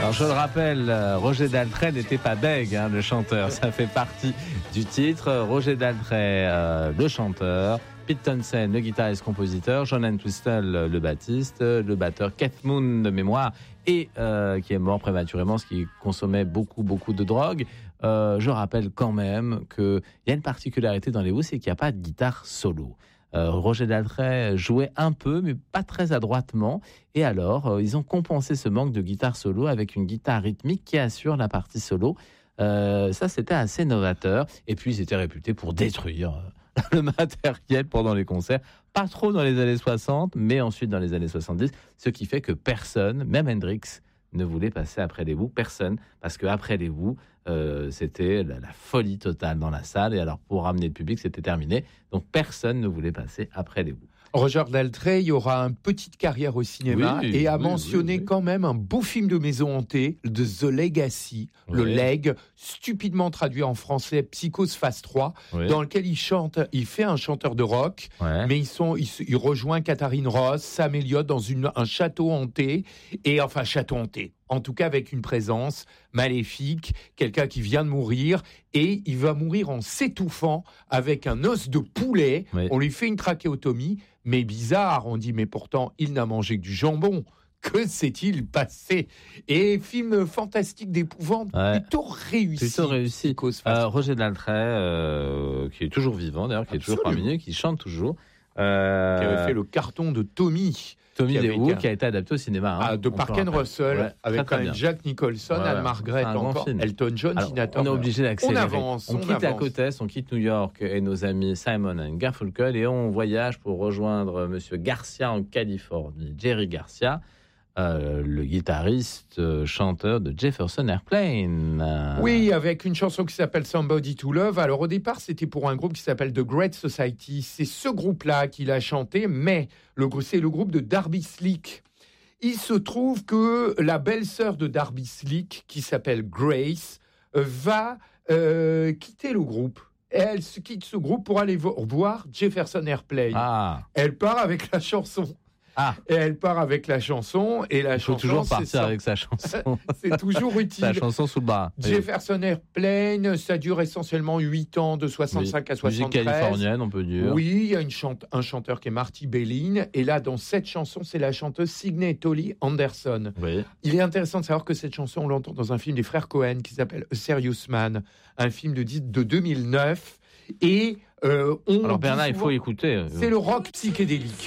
Alors je le rappelle, Roger Daltrey n'était pas bègue, le chanteur, ça fait partie du titre. Roger Daltrey, le chanteur, Pete Townshend, le guitariste-compositeur, John Entwistle, le bassiste, le batteur, Keith Moon de mémoire, et qui est mort prématurément, parce qu'il consommait beaucoup de drogue. Je rappelle quand même qu'il y a une particularité dans les Who, c'est qu'il n'y a pas de guitare solo. Roger Daltrey jouait un peu, mais pas très adroitement. Et alors, ils ont compensé ce manque de guitare solo avec une guitare rythmique qui assure la partie solo. Ça, c'était assez novateur. Et puis, ils étaient réputés pour détruire le matériel pendant les concerts. Pas trop dans les années 60, mais ensuite dans les années 70. Ce qui fait que personne, même Hendrix, ne voulait passer après les Who. Personne, parce qu'après les Who, c'était la folie totale dans la salle. Et alors, pour ramener le public, c'était terminé. Donc, personne ne voulait passer après les Who. Roger Daltrey aura une petite carrière au cinéma et a mentionné quand même un beau film de maison hantée, de The Legacy, le Leg, stupidement traduit en français, Psychose Phase 3, dans lequel il fait un chanteur de rock, mais il rejoint Katharine Ross, Sam Elliott dans un château hanté, en tout cas avec une présence maléfique, quelqu'un qui vient de mourir, et il va mourir en s'étouffant avec un os de poulet. On lui fait une trachéotomie, mais bizarre, on dit, mais pourtant, il n'a mangé que du jambon. Que s'est-il passé? Et film fantastique d'épouvante, plutôt réussi. Roger Daltrey, qui est toujours vivant d'ailleurs, qui est toujours parmi nous, qui chante toujours. Qui avait fait le carton de Tommy des Who, qui a été adapté au cinéma. De Park and Russell, avec quand même Jack Nicholson, Anne-Margaret, Elton John, Tina Turner. On est obligé d'accélérer. On quitte la côte Est, on quitte New York et nos amis Simon and Garfunkel, et on voyage pour rejoindre Monsieur Garcia en Californie. Jerry Garcia, le guitariste, chanteur de Jefferson Airplane. Oui, avec une chanson qui s'appelle Somebody to Love. Alors au départ, c'était pour un groupe qui s'appelle The Great Society. C'est ce groupe-là qu'il a chanté, mais c'est le groupe de Darby Slick. Il se trouve que la belle-sœur de Darby Slick, qui s'appelle Grace, va quitter le groupe. Elle se quitte ce groupe pour aller voir Jefferson Airplane. Elle part avec la chanson. Et elle part avec la chanson, et la chanson, faut toujours partir avec sa chanson. C'est toujours utile. Sa chanson sous le bras. Jefferson Airplane, ça dure essentiellement 8 ans, de 65 à 73. Musique californienne, on peut dire. Oui, il y a un chanteur qui est Marty Balin, et là, dans cette chanson, c'est la chanteuse Signe Tolly Anderson. Il est intéressant de savoir que cette chanson, on l'entend dans un film des frères Cohen qui s'appelle A Serious Man, un film de 2009, et alors Bernard, il faut écouter. C'est le rock psychédélique.